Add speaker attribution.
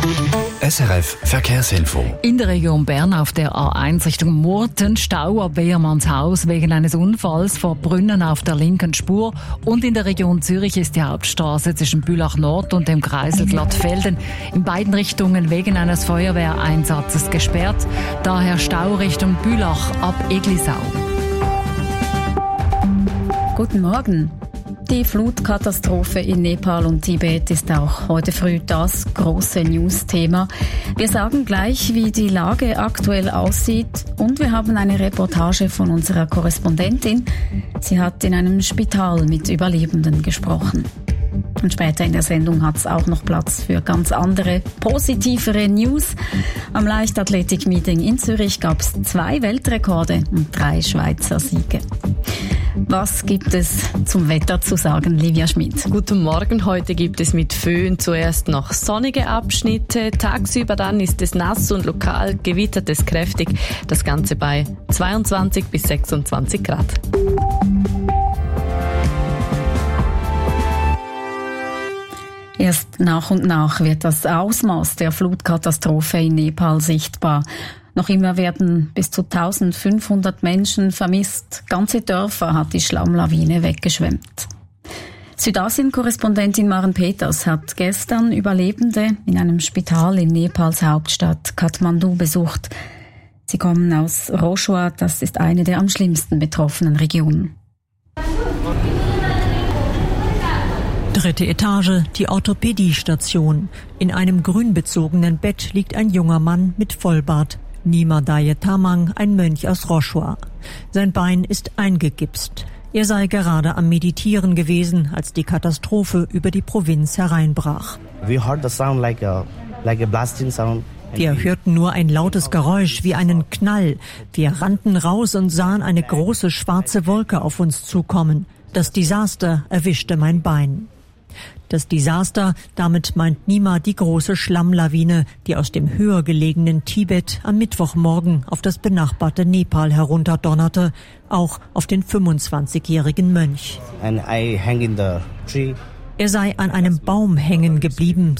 Speaker 1: SRF Verkehrsinfo.
Speaker 2: In der Region Bern auf der A1 Richtung Murten Stau ab Weyermannshaus wegen eines Unfalls vor Brünnen auf der linken Spur. Und in der Region Zürich ist die Hauptstraße zwischen Bülach Nord und dem Kreisel Glattfelden in beiden Richtungen wegen eines Feuerwehreinsatzes gesperrt. Daher Stau Richtung Bülach ab Eglisau.
Speaker 3: Guten Morgen. Die Flutkatastrophe in Nepal und Tibet ist auch heute früh das große News-Thema. Wir sagen gleich, wie die Lage aktuell aussieht, und wir haben eine Reportage von unserer Korrespondentin. Sie hat in einem Spital mit Überlebenden gesprochen. Und später in der Sendung hat es auch noch Platz für ganz andere, positivere News. Am Leichtathletik-Meeting in Zürich gab es 2 Weltrekorde und 3 Schweizer Siege. Was gibt es zum Wetter zu sagen, Livia Schmidt?
Speaker 4: Guten Morgen, heute gibt es mit Föhn zuerst noch sonnige Abschnitte. Tagsüber dann ist es nass und lokal gewittert es kräftig. Das Ganze bei 22 bis 26 Grad.
Speaker 3: Erst nach und nach wird das Ausmaß der Flutkatastrophe in Nepal sichtbar. Noch immer werden bis zu 1500 Menschen vermisst. Ganze Dörfer hat die Schlammlawine weggeschwemmt. Südasien-Korrespondentin Maren Peters hat gestern Überlebende in einem Spital in Nepals Hauptstadt Kathmandu besucht. Sie kommen aus Roshua, das ist eine der am schlimmsten betroffenen Regionen.
Speaker 5: 3. Etage, die Orthopädiestation. In einem grünbezogenen Bett liegt ein junger Mann mit Vollbart. Nima Daye Tamang, ein Mönch aus Roshua. Sein Bein ist eingegipst. Er sei gerade am Meditieren gewesen, als die Katastrophe über die Provinz hereinbrach.
Speaker 6: We heard the sound like a blasting sound.
Speaker 5: Wir hörten nur ein lautes Geräusch wie einen Knall. Wir rannten raus und sahen eine große schwarze Wolke auf uns zukommen. Das Desaster erwischte mein Bein. Das Desaster, damit meint Nima die große Schlammlawine, die aus dem höher gelegenen Tibet am Mittwochmorgen auf das benachbarte Nepal herunterdonnerte, auch auf den 25-jährigen Mönch.
Speaker 6: And I hang in the tree.
Speaker 5: Er sei an einem Baum hängen geblieben,